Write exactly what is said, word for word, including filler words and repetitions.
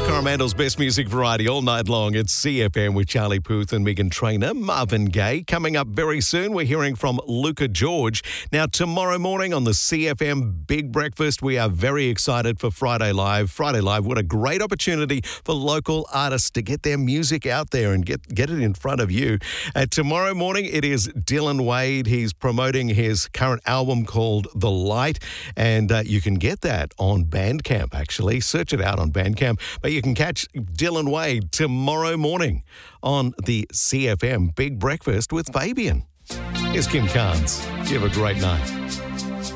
Coromandel's best music variety all night long. It's C F M with Charlie Puth and Megan Trainor. Marvin Gaye. Coming up very soon, we're hearing from Luca George. Now, tomorrow morning on the C F M Big Breakfast, we are very excited for Friday Live. Friday Live, what a great opportunity for local artists to get their music out there and get, get it in front of you. Uh, tomorrow morning, it is Dylan Wade. He's promoting his current album called The Light, and uh, you can get that on Bandcamp, actually. Search it out on Bandcamp. But you can catch Dylan Wade tomorrow morning on the C F M Big Breakfast with Fabian. Here's Kim Carnes. You have a great night.